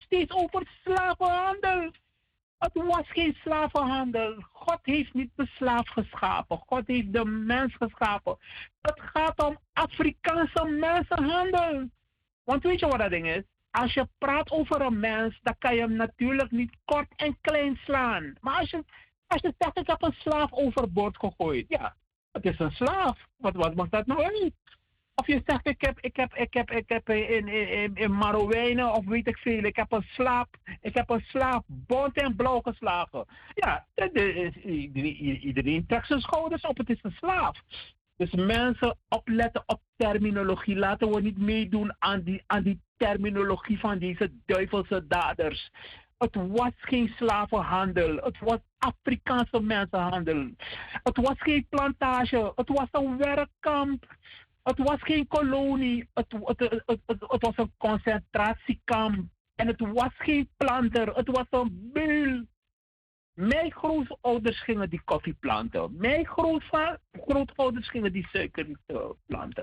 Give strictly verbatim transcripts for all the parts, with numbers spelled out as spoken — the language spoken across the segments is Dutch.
steeds over slavenhandel. Het was geen slavenhandel. God heeft niet de slaaf geschapen. God heeft de mens geschapen. Het gaat om Afrikaanse mensenhandel. Want weet je wat dat ding is? Als je praat over een mens, dan kan je hem natuurlijk niet kort en klein slaan. Maar als je, als je zegt, ik heb een slaaf overboord gegooid. Ja, het is een slaaf. Wat, wat mag dat nou uit? Of je zegt, ik heb, ik heb, ik heb, ik heb in, in, in Marowijnen of weet ik veel, ik heb een slaaf, ik heb een slaaf bont en blauw geslagen. Ja, de, de, iedereen, iedereen trekt zijn schouders op, het is een slaaf. Dus mensen opletten op terminologie. Laten we niet meedoen aan die, aan die terminologie van deze duivelse daders. Het was geen slavenhandel. Het was Afrikaanse mensenhandel. Het was geen plantage. Het was een werkkamp. Het was geen kolonie. Het, het, het, het, het, het was een concentratiekamp. En het was geen planter. Het was een beul. Mijn grootouders gingen die koffie planten. Mijn grootouders gingen die suiker planten.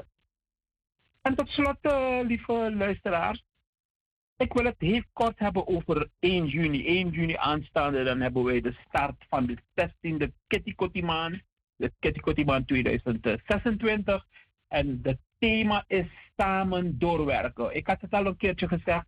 En tot slot, uh, lieve luisteraars. Ik wil het heel kort hebben over één juni. één juni aanstaande, dan hebben wij de start van de zestiende Kitty Kotimaan. De Kitty Kotimaan tweeduizend zesentwintig. En het thema is samen doorwerken. Ik had het al een keertje gezegd.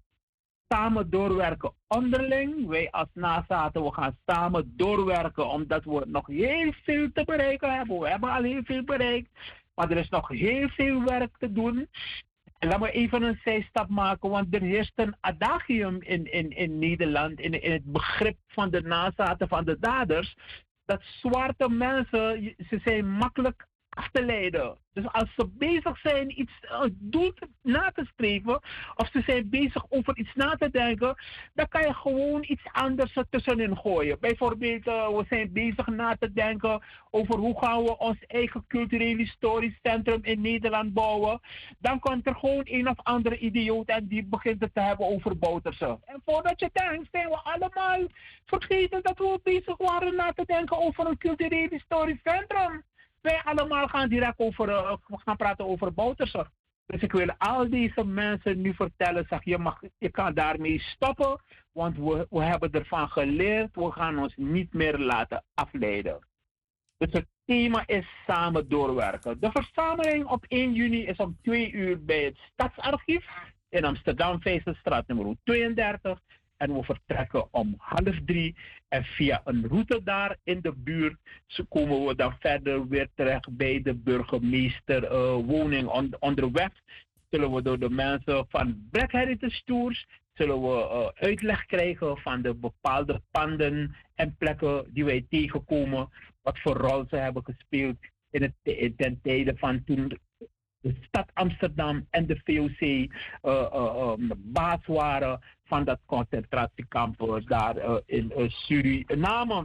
Samen doorwerken onderling. Wij als nazaten, we gaan samen doorwerken. Omdat we nog heel veel te bereiken hebben. We hebben al heel veel bereikt. Maar er is nog heel veel werk te doen. En laten we even een zijstap maken, want er heerst een adagium in, in, in Nederland, in, in het begrip van de nazaten van de daders, dat zwarte mensen, ze zijn makkelijk af te leiden. Dus als ze bezig zijn iets een doel na te streven, of ze zijn bezig over iets na te denken, dan kan je gewoon iets anders tussenin gooien. Bijvoorbeeld, uh, we zijn bezig na te denken over hoe gaan we ons eigen cultureel historisch centrum in Nederland bouwen. Dan komt er gewoon een of andere idioot en die begint het te hebben over Bouterse. En voordat je denkt, zijn we allemaal vergeten dat we bezig waren na te denken over een cultureel historisch centrum. Wij allemaal gaan direct over, uh, we gaan praten over Bouterse. Dus ik wil al deze mensen nu vertellen, zeg, je, mag, je kan daarmee stoppen, want we, we hebben ervan geleerd, we gaan ons niet meer laten afleiden. Dus het thema is samen doorwerken. De verzameling op één juni is om twee uur bij het Stadsarchief in Amsterdam, Vijzelstraat nummer tweeëndertig. En we vertrekken om half drie. En via een route daar in de buurt komen we dan verder weer terecht bij de burgemeesterwoning. Uh, On, onderweg zullen we door de mensen van Black Heritage Tours zullen we uh, uitleg krijgen van de bepaalde panden en plekken die wij tegenkomen. Wat voor rol ze hebben gespeeld in het ten tijde van toen de stad Amsterdam en de V O C uh, uh, um, baas waren van dat concentratiekamp uh, daar uh, in uh, Suriname.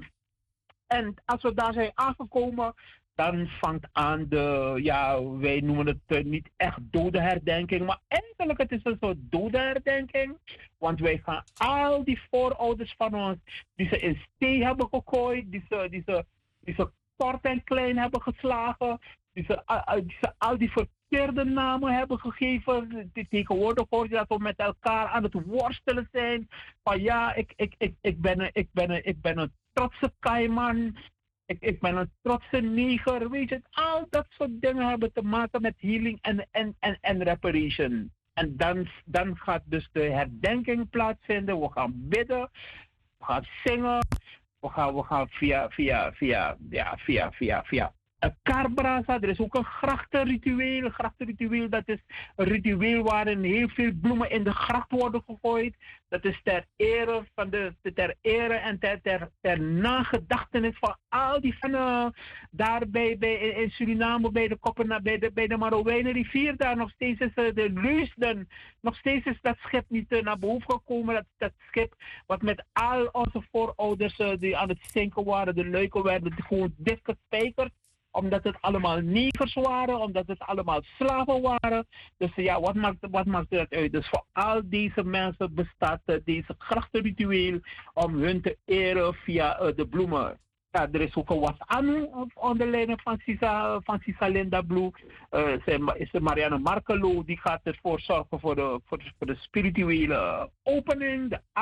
En als we daar zijn aangekomen, dan vangt aan de, ja, wij noemen het uh, niet echt dodenherdenking, maar eigenlijk het is een soort dodenherdenking. Want wij gaan al die voorouders van ons, die ze in stee hebben gegooid, die ze, die ze, die ze kort en klein hebben geslagen, die ze, uh, die ze al die verkeerde namen hebben gegeven. Tegenwoordig hoor je dat we met elkaar aan het worstelen zijn. Van ja, ik, ik, ik, ik, ben, een, ik, ben, een, ik ben een trotse Kaiman. Ik, ik ben een trotse neger. Weet je, al dat soort dingen hebben te maken met healing en, en, en, en reparation. En dan, dan gaat dus de herdenking plaatsvinden. We gaan bidden. We gaan zingen. We gaan, we gaan via, via, via, ja, via, via, via. Karbrasa, er is ook een grachtenritueel. Een grachtenritueel, dat is een ritueel waarin heel veel bloemen in de gracht worden gegooid. Dat is ter ere, van de, ter ere en ter, ter, ter nagedachtenis van al die van uh, daar bij, bij, in Suriname, bij de Koppen, bij de, bij de Marowijnenrivier, daar nog steeds is uh, de Leusden. Nog steeds is dat schip niet uh, naar boven gekomen. Dat, dat schip wat met al onze voorouders uh, die aan het zinken waren, de luiken werden gewoon dichtgespijkerd. Omdat het allemaal negers waren, omdat het allemaal slaven waren. Dus ja, wat maakt, wat maakt dat uit? Dus voor al deze mensen bestaat uh, deze grachtenritueel om hun te eren via uh, de bloemen. Ja, er is ook een was-anu onder leiding van Sisa, van Sisa Linda Blue. Uh, is Marianne Markelo, die gaat ervoor zorgen voor de, voor de, voor de spirituele opening, de